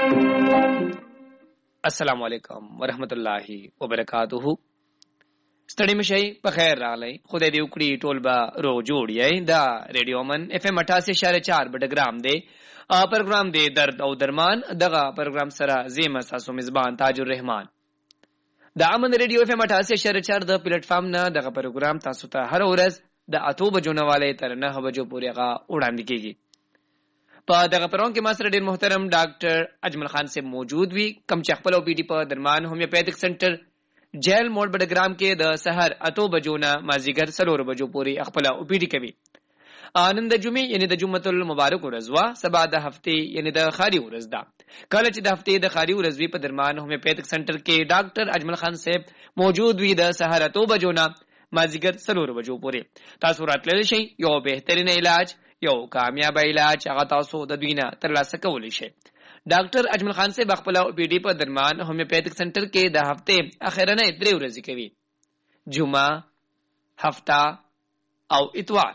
السلام علیکم ورحمت الله وبرکاتہ. ستړي مشي په خیر راغلی. خدای دې وکړي ټول به روغ جوړ یې. دا ریډیو من اف ام 88.4 بډګرام دی. پروګرام دی درد او درمان. دغه پروګرام سره زیم تاسو میزبان تاج الرحمن. د امن ریډیو اف ام 88.4 د پلیټ فارم نه دغه پروګرام تاسو ته هر ورځ د 8 بجو نه والے تر 9 بجو پورې غا وړاندې کیږي. په دغه پروګرام کې ماستر ډیر محترم ډاکټر اجمل خان سے موجود وي، کم چې خپل او پی ډی په درمان هومیوپیتھک سنټر جیل موډ بډګرام کې د سحر 8 بجو نه مازیګر 3 بجو پورې خپل او پی ډی کوي. نن د جمعې یعنی د جمعه المبارک ورځ وا، سبا د هفته یعنی د خاري ورځ ده. کله چې د هفته د خاري ورځ وی په درمان هومیوپیتھک سنټر کې ډاکټر اجمل خان صاحب موجود وي د سحر 8 بجو نه مازیګر 3 بجو پورې. تاسو راتللی شئ، یو بهترین علاج، یو کامیاب علاج هغه تاسو د دوی نه ترلاسه کولی شئ. ډاکټر اجمل خان صاحب خپل او پی ډی په درمان هومیوپیتھک سنټر کې د هفته اخرنه 3 ورځې کوي، جمعه، هفته او اتوار.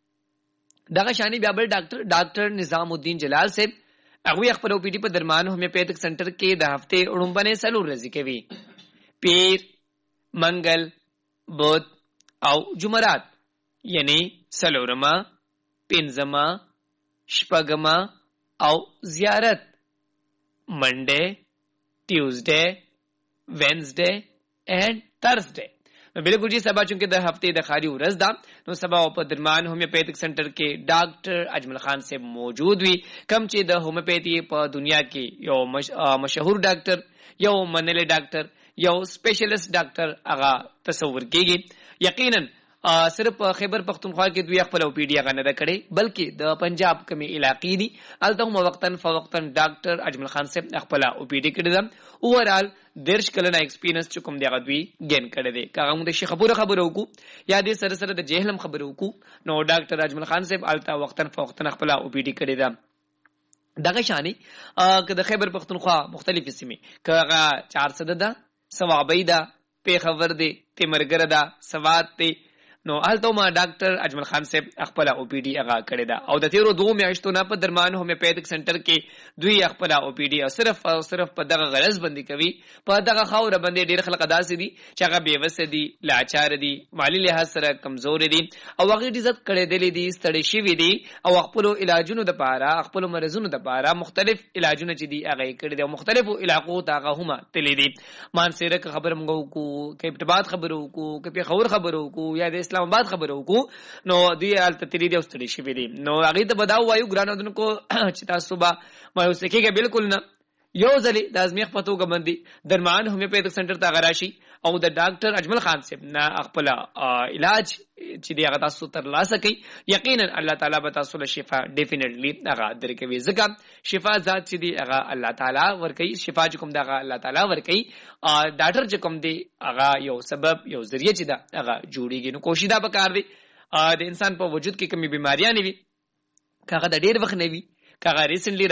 دغه شانی بیا بل ډاکټر نظام الدین جلال صاحب هغه خپل او پی ډی په درمان هومیوپیتھک سنټر کې د هفته اړومبنه 3 ورځې کوي، پیر، منګل، بود او جمعرات، یعنی سلورما، پنځما، شپږما او زیارت، منډه، ټیوزډے، وینزډے اینڈ تھرسډے. نو بالکل جی سبا چونکه د هفته د خاري ورځ ده، نو سبا په درمان هومیوپیتھک سنټر کې ډاکټر اجمل خان صاحب موجود وي، کم چې د هومیوپیتھی په دنیا کې یو مشهور ډاکټر، یو منل ډاکټر، یو سپیشلیست ډاکټر هغه تصور کیږي. یقینا صرف خیبر پختونخوا کې دوی خپل او پی ډی هغه نه ده کړې، بلکې د پنجاب کمی علاقې دي، الته هم وقتن فوقتن ډاکټر اجمل خان صاحب خپل او پی ډی کړی ده. اوورال 10 کلنه ایکسپیرینس چې کوم دی هغه دوی ګین کړی دی. کاغه موږ د شیخ خبرو وکړو یا د سره سره د جهلم خبرو وکړو، نو ډاکټر اجمل خان صاحب الته وقتن فوقتن خپل او پی ډی کړی ده. دغه شانی که د خیبر پختونخوا مختلفې سیمې کاغه 400 ده، ثوابی ده، پیښور دی، تیمرګر ده، سوات دی، نو الته ما ډاکټر اجمل خان صاحب خپل او پی ډی هغه کړی دا. او د تیرو 2 میاشتو نه په درمان هومیوپیتھک سنټر کې دوی خپل او پی ډی صرف په دغه غرض باندې کوي. په دغه خاور باندې ډیر خلک داسې دي چې هغه بیوسه دي، لاچار دي، مالی لحاظ سره کمزور دي، او هغه عزت کړي دي، ستړي شوي دي، او خپل علاجونو د پاره، خپل مرزونو د پاره مختلف علاجونه چې دي هغه کړي دي، او مختلفو علاقو ته هغه هم تللی دي. مانسره خبر مونږ کو، کیپټباد خبرو کو، کپی خور خبرو کو، یا د اسلام آباد خبرو کو، نو دی الته تری دی واستړي شوی دی. نو هغه ته بداو وایو ګرانو کو چې تاسو به مایوسه کېږئ، بالکل نه. یو ځلې د ازمیخ په توګه باندې درمان هومیوپیتھک سنټر ته غراشي او د ډاکټر اجمل خان صاحب نه خپل علاج چې دی هغه تاسو ترلاسه کوي. یقینا الله تعالی به تاسو له شفا ډیفینیټلی هغه درکوي، ځکه شفا ذات چې دی هغه الله تعالی ورکوي. شفا چې کوم دغه الله تعالی ورکوي، ډاکټر چې کوم دی هغه یو سبب، یو ذریعہ چې دا هغه جوړیږي. نو کوشش دا وکړ دی د انسان په وجود کې کومې بیماریاں نه وي، کاغه د ډیر وخت نه وي، کاغه ریسنټلی